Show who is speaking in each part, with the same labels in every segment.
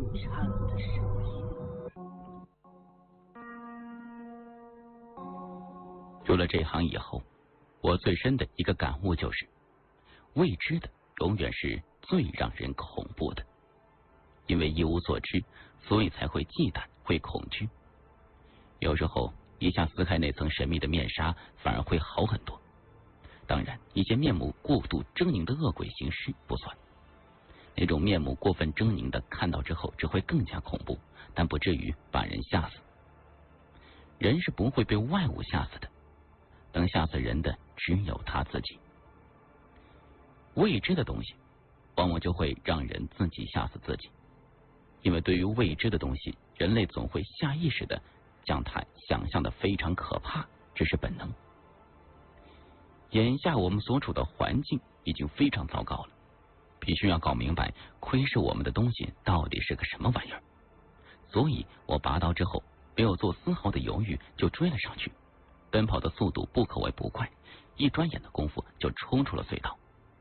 Speaker 1: 沙子的声音。
Speaker 2: 入了这行以后，我最深的一个感悟就是，未知的永远是最让人恐怖的。因为一无所知，所以才会忌惮，会恐惧。有时候一下撕开那层神秘的面纱，反而会好很多。当然，一些面目过度狰狞的恶鬼行尸不算，那种面目过分狰狞的，看到之后只会更加恐怖，但不至于把人吓死。人是不会被外物吓死的，能吓死人的只有他自己。未知的东西往往就会让人自己吓死自己，因为对于未知的东西，人类总会下意识的将它想象的非常可怕，这是本能。眼下我们所处的环境已经非常糟糕了，必须要搞明白窥视我们的东西到底是个什么玩意儿。所以我拔刀之后没有做丝毫的犹豫，就追了上去，奔跑的速度不可谓不快，一转眼的功夫就冲出了隧道。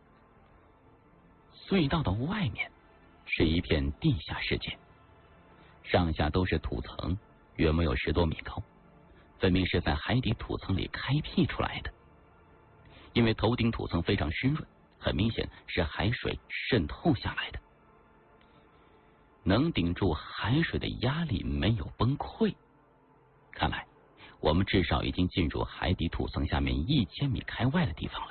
Speaker 2: 隧道的外面是一片地下世界，上下都是土层，约莫有10多米高，分明是在海底土层里开辟出来的。因为头顶土层非常湿润，很明显是海水渗透下来的，能顶住海水的压力，没有崩溃。看来我们至少已经进入海底土层下面1000米开外的地方了。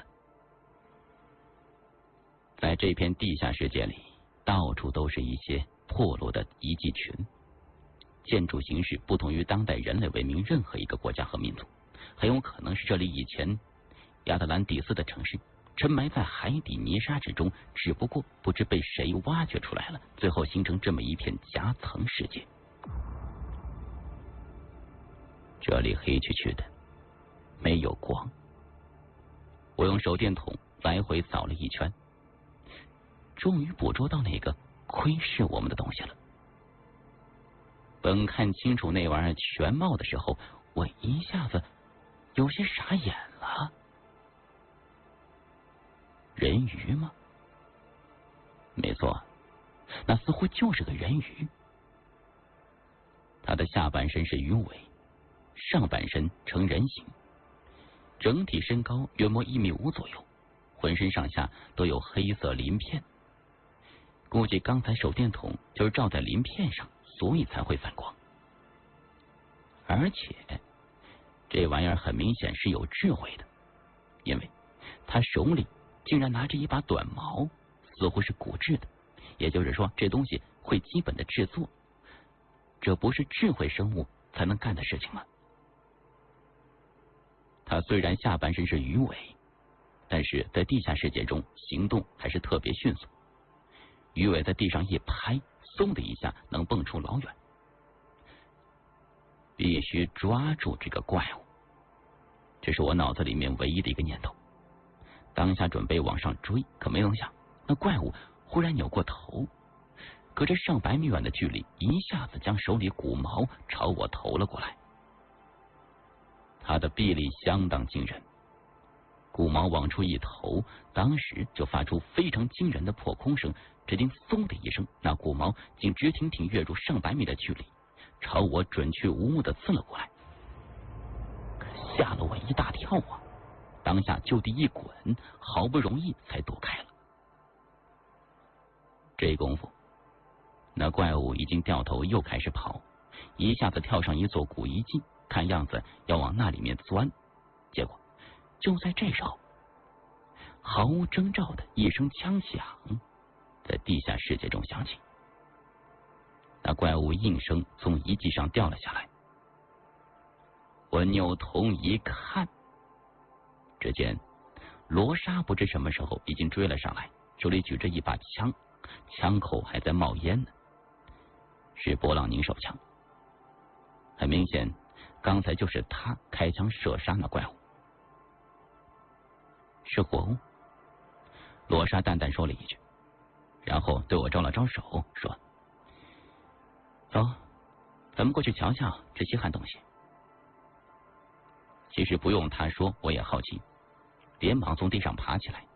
Speaker 2: 在这片地下世界里，到处都是一些破落的遗迹群，建筑形式不同于当代人类文明任何一个国家和民族，很有可能是这里以前亚特兰蒂斯的城市，沉埋在海底泥沙之中，只不过不知被谁挖掘出来了，最后形成这么一片夹层世界。这里黑黢黢的，没有光。我用手电筒来回扫了一圈，终于捕捉到那个窥视我们的东西了。等看清楚那玩意儿全貌的时候，我一下子有些傻眼了。人鱼吗？没错，那似乎就是个人鱼。它的下半身是鱼尾，上半身呈人形，整体身高约莫1.5米左右，浑身上下都有黑色鳞片。估计刚才手电筒就是照在鳞片上，所以才会反光。而且这玩意儿很明显是有智慧的，因为他手里竟然拿着一把短矛，似乎是骨制的，也就是说这东西会基本的制作，这不是智慧生物才能干的事情吗？它虽然下半身是鱼尾，但是在地下世界中行动还是特别迅速，鱼尾在地上一拍，嗖的一下能蹦出老远。必须抓住这个怪物，这是我脑子里面唯一的一个念头。当下准备往上追，可没成想那怪物忽然扭过头，隔着上百米远的距离，一下子将手里骨矛朝我投了过来。他的臂力相当惊人，骨矛往出一投，当时就发出非常惊人的破空声，只听嗖的一声，那骨矛竟直挺挺跃入上百米的距离，朝我准确无误的刺了过来，吓了我一大跳啊！当下就地一滚，好不容易才躲开了。这功夫，那怪物已经掉头又开始跑，一下子跳上一座古遗迹，看样子要往那里面钻。结果就在这时候，毫无征兆的一声枪响在地下世界中响起，那怪物应声从遗迹上掉了下来。我扭头一看，只见罗莎不知什么时候已经追了上来，手里举着一把枪，枪口还在冒烟呢，是勃朗宁手枪。很明显，刚才就是他开枪射杀那怪物。是活物，罗莎淡淡说了一句，然后对我招了招手，说：“走，咱们过去瞧瞧这稀罕东西。”其实不用他说，我也好奇，连忙从地上爬起来，